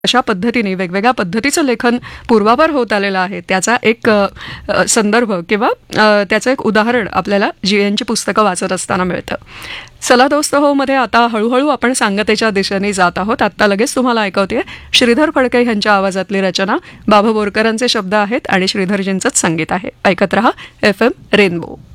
अशा पद्धतीने वेगवेगळ्या पद्धतीचं लेखन पूर्वापार होत आलेलं आहे त्याचा एक संदर्भ किंवा त्याचं एक उदाहरण आपल्याला जी.एनची पुस्तकं वाचत असताना मिळतं. चला दोस्त हो मध्ये आता हळूहळू आपण सांगतेच्या दिशेने जात आहोत. आत्ता लगेच तुम्हाला ऐकवते श्रीधर फडके यांच्या आवाजातली रचना. बाबा बोरकरांचे शब्द आहेत आणि श्रीधरजींचंच संगीत आहे. ऐकत रहा FM रेनबो.